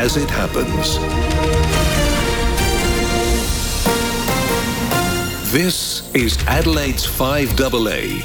as it happens. This is Adelaide's 5AA.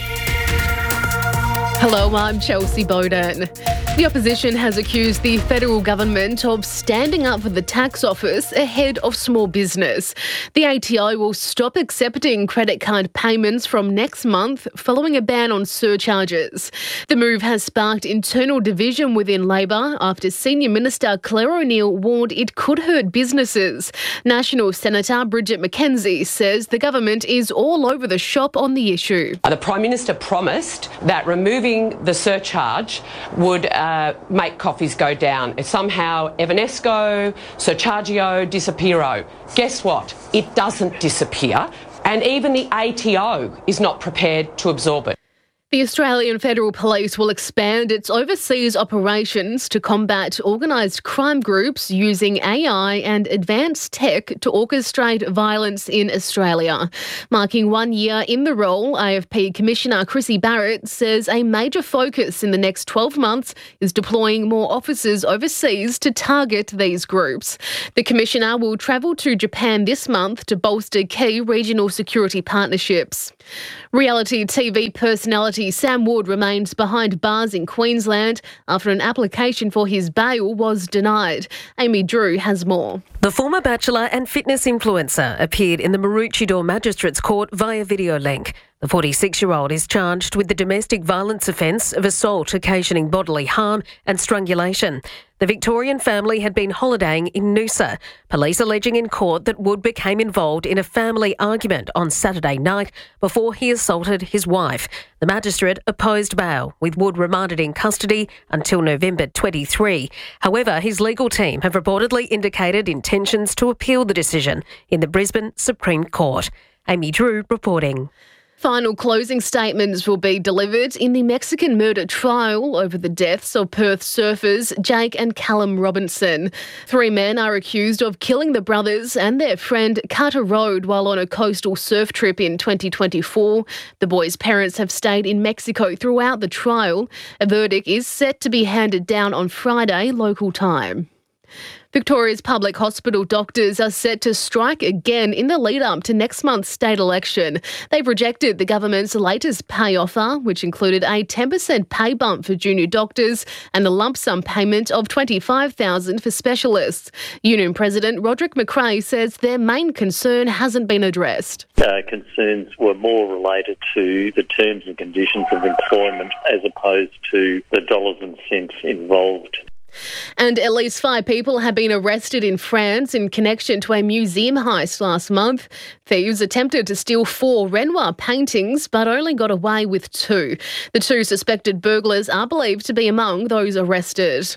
Hello, I'm Chelsea Bowden. The opposition has accused the federal government of standing up for the tax office ahead of small business. The ATO will stop accepting credit card payments from next month following a ban on surcharges. The move has sparked internal division within Labor after Senior Minister Claire O'Neil warned it could hurt businesses. National Senator Bridget McKenzie says the government is all over the shop on the issue. The Prime Minister promised that removing the surcharge would make coffees go down. It's somehow Evanesco, Surchargio, Disappearo. Guess what? It doesn't disappear, and even the ATO is not prepared to absorb it. The Australian Federal Police will expand its overseas operations to combat organised crime groups using AI and advanced tech to orchestrate violence in Australia. Marking 1 year in the role, AFP Commissioner Chrissy Barrett says a major focus in the next 12 months is deploying more officers overseas to target these groups. The Commissioner will travel to Japan this month to bolster key regional security partnerships. Reality TV personality Sam Wood remains behind bars in Queensland after an application for his bail was denied. Amy Drew has more. The former Bachelor and fitness influencer appeared in the Maroochydore Magistrates Court via video link. The 46-year-old is charged with the domestic violence offence of assault occasioning bodily harm and strangulation. The Victorian family had been holidaying in Noosa. Police alleging in court that Wood became involved in a family argument on Saturday night before he assaulted his wife. The magistrate opposed bail, with Wood remanded in custody until November 23. However, his legal team have reportedly indicated intentions to appeal the decision in the Brisbane Supreme Court. Amy Drew reporting. Final closing statements will be delivered in the Mexican murder trial over the deaths of Perth surfers Jake and Callum Robinson. 3 men are accused of killing the brothers and their friend Carter Road while on a coastal surf trip in 2024. The boys' parents have stayed in Mexico throughout the trial. A verdict is set to be handed down on Friday, local time. Victoria's public hospital doctors are set to strike again in the lead-up to next month's state election. They've rejected the government's latest pay offer, which included a 10% pay bump for junior doctors and a lump sum payment of $25,000 for specialists. Union President Roderick McRae says their main concern hasn't been addressed. Concerns were more related to the terms and conditions of employment as opposed to the dollars and cents involved. And at least 5 people have been arrested in France in connection to a museum heist last month. Thieves attempted to steal 4 Renoir paintings but only got away with 2. The 2 suspected burglars are believed to be among those arrested.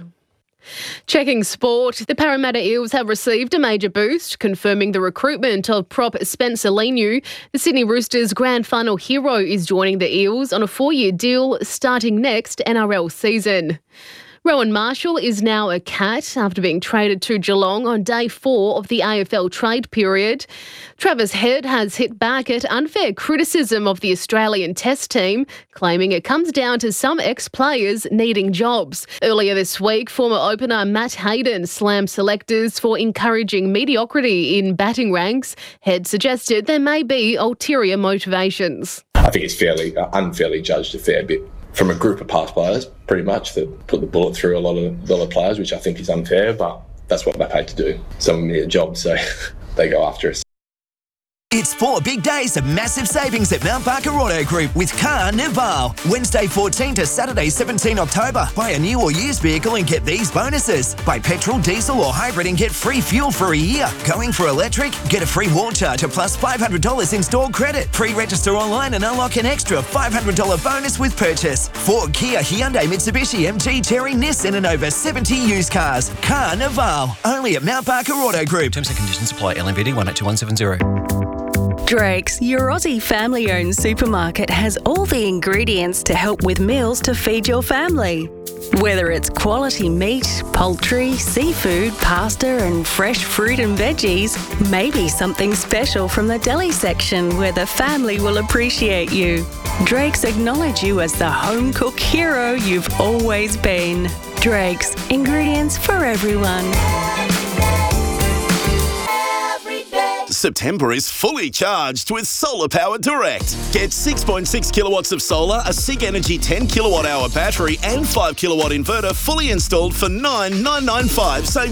Checking sport, the Parramatta Eels have received a major boost, confirming the recruitment of prop Spencer Leniu. The Sydney Roosters grand final hero is joining the Eels on a 4-year deal starting next NRL season. Rowan Marshall is now a Cat after being traded to Geelong on day 4 of the AFL trade period. Travis Head has hit back at unfair criticism of the Australian Test team, claiming it comes down to some ex-players needing jobs. Earlier this week, former opener Matt Hayden slammed selectors for encouraging mediocrity in batting ranks. Head suggested there may be ulterior motivations. I think it's unfairly judged a fair bit from a group of past players, pretty much, that put the bullet through a lot of players, which I think is unfair, but that's what they're paid to do. Some of them need a job, so they go after us. It's 4 big days of massive savings at Mount Barker Auto Group with Carnival. Wednesday 14 to Saturday 17 October. Buy a new or used vehicle and get these bonuses. Buy petrol, diesel or hybrid and get free fuel for a year. Going for electric? Get a free wall charger plus $500 in store credit. Pre-register online and unlock an extra $500 bonus with purchase. Ford, Kia, Hyundai, Mitsubishi, MG, Chery, Nissan and over 70 used cars. Carnival. Only at Mount Barker Auto Group. Terms and conditions apply. LMPD 182170. Drake's, your Aussie family-owned supermarket, has all the ingredients to help with meals to feed your family. Whether it's quality meat, poultry, seafood, pasta and fresh fruit and veggies, maybe something special from the deli section where the family will appreciate you. Drake's acknowledge you as the home cook hero you've always been. Drake's, ingredients for everyone. September is fully charged with Solar Power Direct. Get 6.6 kilowatts of solar, a SIG Energy 10 kilowatt hour battery and 5 kilowatt inverter fully installed for $9,995. Save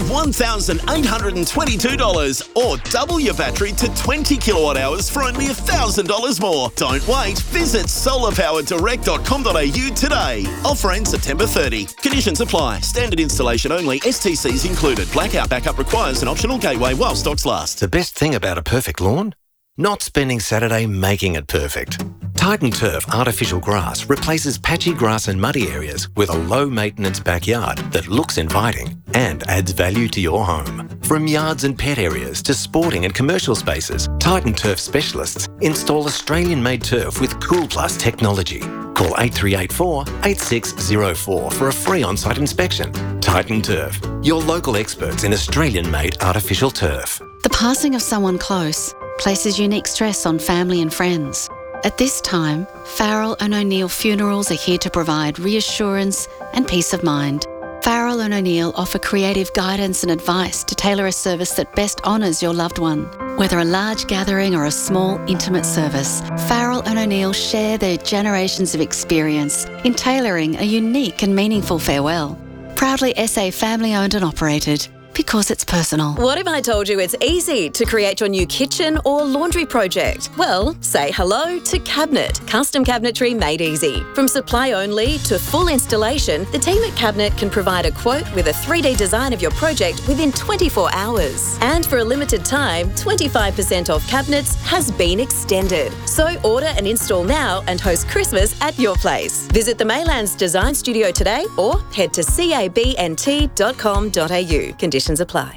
$1,822 or double your battery to 20 kilowatt hours for only $1,000 more. Don't wait. Visit solarpowerdirect.com.au today. Offer ends September 30. Conditions apply. Standard installation only. STCs included. Blackout backup requires an optional gateway while stocks last. The best thing about a perfect lawn? Not spending Saturday making it perfect. Titan Turf artificial grass replaces patchy grass and muddy areas with a low-maintenance backyard that looks inviting and adds value to your home. From yards and pet areas to sporting and commercial spaces, Titan Turf specialists install Australian-made turf with Cool Plus technology. Call 8384 8604 for a free on-site inspection. Titan Turf, your local experts in Australian-made artificial turf. The passing of someone close places unique stress on family and friends. At this time, Farrell & O'Neill Funerals are here to provide reassurance and peace of mind. Farrell & O'Neill offer creative guidance and advice to tailor a service that best honours your loved one. Whether a large gathering or a small, intimate service, Farrell & O'Neill share their generations of experience in tailoring a unique and meaningful farewell. Proudly SA family-owned and operated. Because it's personal. What if I told you it's easy to create your new kitchen or laundry project? Well, say hello to Cabinet. Custom cabinetry made easy. From supply only to full installation, the team at Cabinet can provide a quote with a 3D design of your project within 24 hours. And for a limited time, 25% off cabinets has been extended. So order and install now and host Christmas at your place. Visit the Maylands Design Studio today or head to cabnt.com.au. Conditions apply.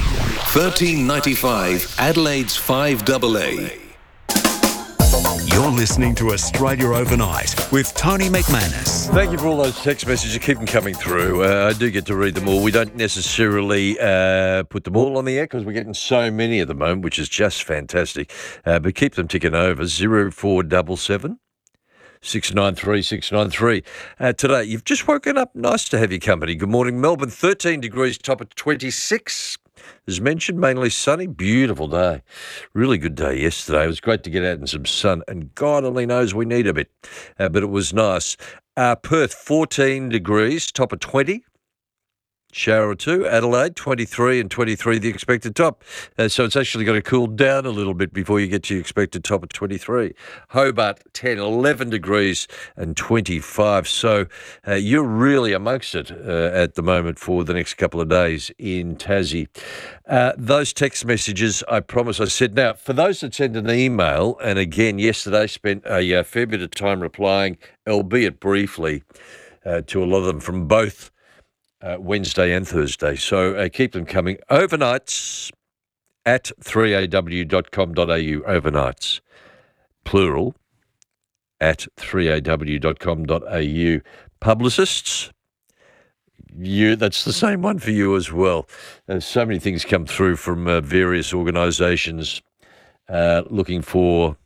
$13.95 Adelaide's 5AA. You're listening to Australia Overnight with Tony McManus. Thank you for all those text messages. Keep them coming through. I do get to read them all. We don't necessarily put them all on the air because we're getting so many at the moment, which is just fantastic. But keep them ticking over. 0477 693 693. Today, you've just woken up. Nice to have your company. Good morning, Melbourne. 13 degrees, top of 26. As mentioned, mainly sunny. Beautiful day. Really good day yesterday. It was great to get out in some sun, and God only knows we need a bit. But it was nice. Perth, 14 degrees, top of 20. Shower or two. Adelaide, 23 and 23, the expected top. So it's actually going to cool down a little bit before you get to your expected top of 23. Hobart, 10, 11 degrees and 25. So you're really amongst it at the moment for the next couple of days in Tassie. Those text messages, I promise I said. Now, for those that send an email, and again, yesterday spent a fair bit of time replying, albeit briefly, to a lot of them from both Wednesday and Thursday. So keep them coming. Overnights at 3aw.com.au. Overnights, plural, at 3aw.com.au. Publicists, that's the same one for you as well. So many things come through from various organisations looking for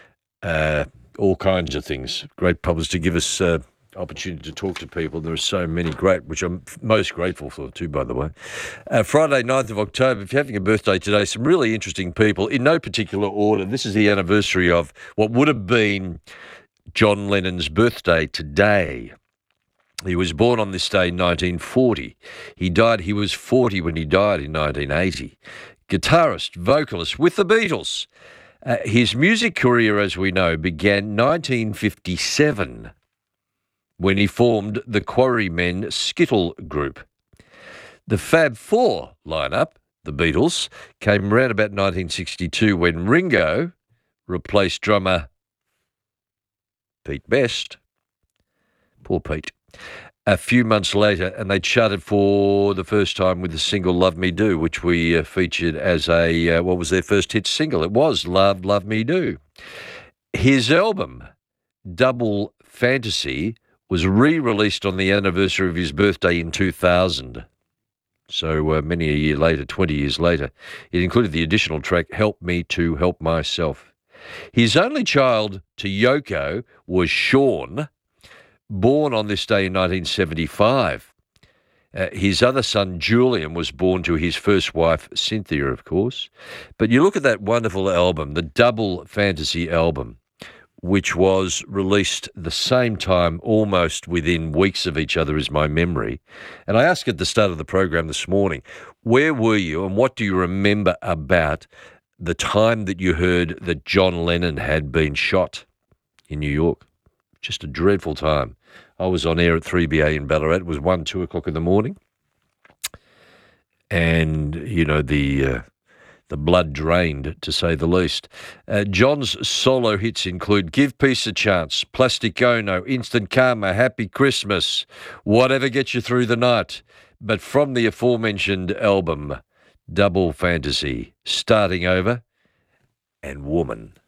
all kinds of things. Great publicists to give us opportunity to talk to people. There are so many great, which I'm most grateful for too, by the way. Friday, 9th of October, if you're having a birthday today, some really interesting people, in no particular order. This is the anniversary of what would have been John Lennon's birthday today. He was born on this day in 1940. He was 40 when he died in 1980. Guitarist, vocalist with the Beatles. His music career, as we know, began 1957. When he formed the Quarrymen Skittle Group. The Fab Four lineup, the Beatles, came around about 1962 when Ringo replaced drummer Pete Best. Poor Pete. A few months later, and they charted for the first time with the single Love Me Do, which we featured as what was their first hit single? It was Love Me Do. His album, Double Fantasy, was re-released on the anniversary of his birthday in 2000. So many a year later, 20 years later. It included the additional track, Help Me to Help Myself. His only child to Yoko was Sean, born on this day in 1975. His other son, Julian, was born to his first wife, Cynthia, of course. But you look at that wonderful album, the Double Fantasy album, which was released the same time, almost within weeks of each other, is my memory. And I asked at the start of the program this morning, where were you and what do you remember about the time that you heard that John Lennon had been shot in New York? Just a dreadful time. I was on air at 3BA in Ballarat. It was 2 o'clock in the morning. And, you know, the blood drained, to say the least. John's solo hits include Give Peace a Chance, Plastic Ono, Instant Karma, Happy Christmas, Whatever Gets You Through the Night. But from the aforementioned album, Double Fantasy, Starting Over, and Woman.